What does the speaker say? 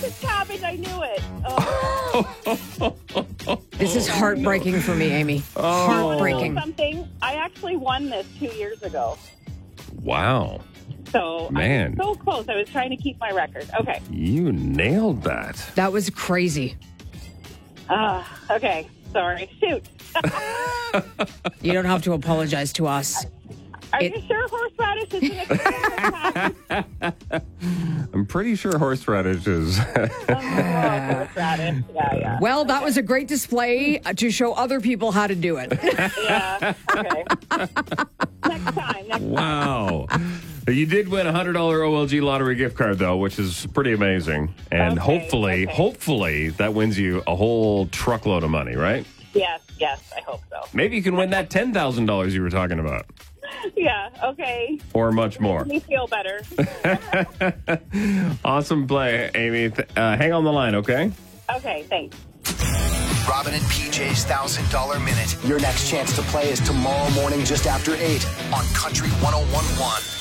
wasn't cabbage. I knew it. Oh. This is heartbreaking for me, Amy. Oh. Heartbreaking. Something. I actually won this 2 years ago. Wow. So Man. I was so close. I was trying to keep my record. Okay. You nailed that. That was crazy. Okay. Sorry. Shoot. You don't have to apologize to us. Are you sure horseradish isn't a cabbage? I'm pretty sure horseradish is. Horseradish. Yeah. Well, that was a great display to show other people how to do it. Yeah. Okay. Next time. Wow. You did win a $100 OLG lottery gift card, though, which is pretty amazing. And hopefully that wins you a whole truckload of money, right? Yes, I hope so. Maybe you can win that $10,000 you were talking about. Yeah, okay. Or much more. Makes me feel better. Awesome play, Amy. Hang on the line, okay? Okay, thanks. Robin and PJ's $1,000 Minute. Your next chance to play is tomorrow morning just after 8 on Country 101.1.